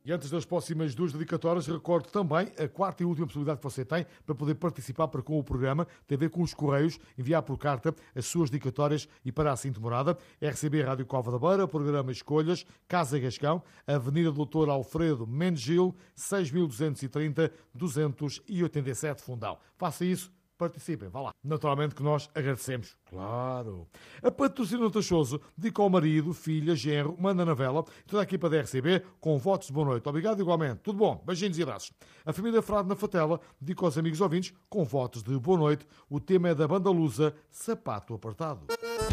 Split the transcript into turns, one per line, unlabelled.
E antes das próximas duas dedicatórias, recordo também a quarta e última possibilidade que você tem para poder participar para com o programa. Tem a ver com os Correios, enviar por carta as suas dedicatórias e para a seguinte morada: RCB Rádio Cova da Beira, programa Escolhas, Casa Gascão, Avenida Doutor Alfredo Mendes Gil, 6230 287 Fundão. Faça isso. Participem, vá lá. Naturalmente que nós agradecemos. Claro. A Patrocínio Tachoso dedica ao marido, filha, genro, manda na vela, toda a equipa da RCB, com votos de boa noite. Obrigado igualmente. Tudo bom. Beijinhos e abraços. A família Frade na Fatela dedica aos amigos ouvintes, com votos de boa noite. O tema é da banda lusa Sapato Apertado.